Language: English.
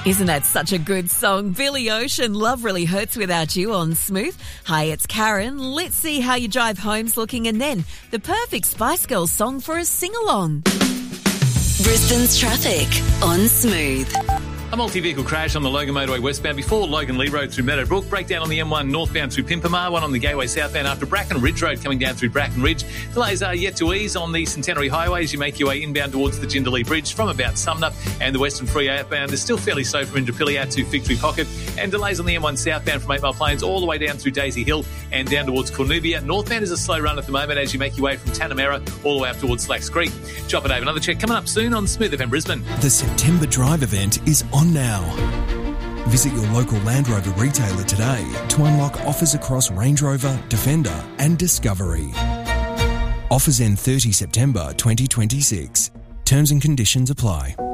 Isn't that such a good song? Billy Ocean, Love Really Hurts Without You on Smooth. Hi, it's Karen. Let's see how your drive home's looking, and then the perfect Spice Girls song for a sing-along. Brisbane's traffic on Smooth. A multi-vehicle crash on the Logan Motorway westbound before Logan Lee Road through Meadowbrook. Breakdown on the M1 northbound through Pimpamar. One on the Gateway southbound after Bracken Ridge Road coming down through Bracken Ridge. Delays are yet to ease on the Centenary Highway as you make your way inbound towards the Jindalee Bridge from about Sumner, and the Western Freeway outbound is still fairly slow from Indooroopilly out to Victory Pocket, and delays on the M1 southbound from 8 Mile Plains all the way down through Daisy Hill and down towards Cornubia. Northbound is a slow run at the moment as you make your way from Tanamera all the way up towards Slacks Creek. Chopper Dave, another check coming up soon on Smooth FM Brisbane. The September Drive event is on now. Visit your local Land Rover retailer today to unlock offers across Range Rover, Defender and Discovery. Offers end 30 September 2026. Terms and conditions apply.